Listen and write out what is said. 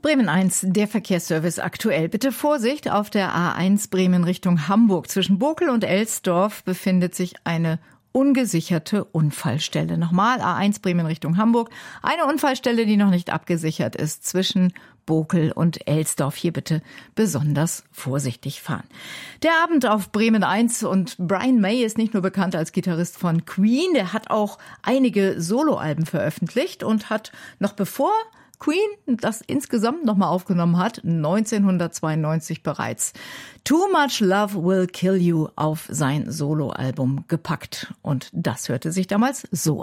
Bremen 1, der Verkehrsservice aktuell. Bitte Vorsicht, auf der A1 Bremen Richtung Hamburg. Zwischen Bokel und Elsdorf befindet sich eine ungesicherte Unfallstelle. Nochmal, A1 Bremen Richtung Hamburg. Eine Unfallstelle, die noch nicht abgesichert ist, zwischen Bokel und Elsdorf. Hier bitte besonders vorsichtig fahren. Der Abend auf Bremen 1 und Brian May ist nicht nur bekannt als Gitarrist von Queen, der hat auch einige Soloalben veröffentlicht und hat noch bevor Queen das insgesamt nochmal aufgenommen hat, 1992 bereits, Too Much Love Will Kill You auf sein Soloalbum gepackt. Und das hörte sich damals so